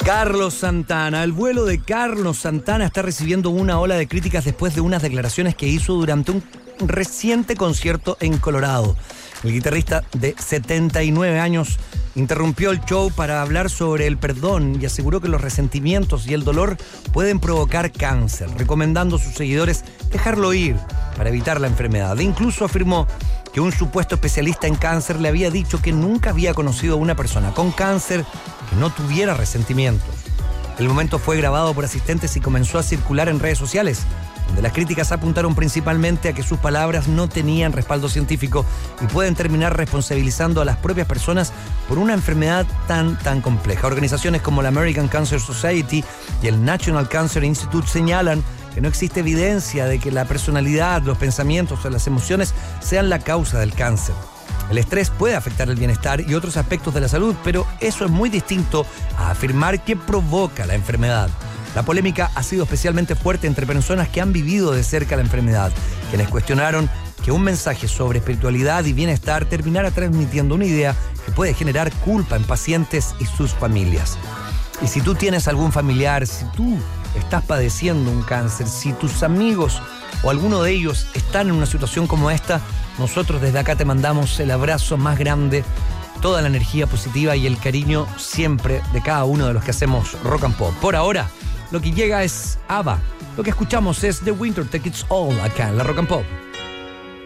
Carlos Santana. El vuelo de Carlos Santana está recibiendo una ola de críticas después de unas declaraciones que hizo durante un reciente concierto en Colorado. El guitarrista de 79 años interrumpió el show para hablar sobre el perdón y aseguró que los resentimientos y el dolor pueden provocar cáncer, recomendando a sus seguidores dejarlo ir para evitar la enfermedad. E incluso afirmó que un supuesto especialista en cáncer le había dicho que nunca había conocido a una persona con cáncer que no tuviera resentimientos. El momento fue grabado por asistentes y comenzó a circular en redes sociales, donde las críticas apuntaron principalmente a que sus palabras no tenían respaldo científico y pueden terminar responsabilizando a las propias personas por una enfermedad tan compleja. Organizaciones como la American Cancer Society y el National Cancer Institute señalan que no existe evidencia de que la personalidad, los pensamientos o las emociones sean la causa del cáncer. El estrés puede afectar el bienestar y otros aspectos de la salud, pero eso es muy distinto a afirmar que provoca la enfermedad. La polémica ha sido especialmente fuerte entre personas que han vivido de cerca la enfermedad, quienes cuestionaron que un mensaje sobre espiritualidad y bienestar terminara transmitiendo una idea que puede generar culpa en pacientes y sus familias. Y si tú tienes algún familiar, si tú estás padeciendo un cáncer, si tus amigos o alguno de ellos están en una situación como esta, nosotros desde acá te mandamos el abrazo más grande, toda la energía positiva y el cariño siempre de cada uno de los que hacemos Rock and Pop. Por ahora, lo que llega es ABBA. Lo que escuchamos es The Winter Take It All acá en la Rock and Pop.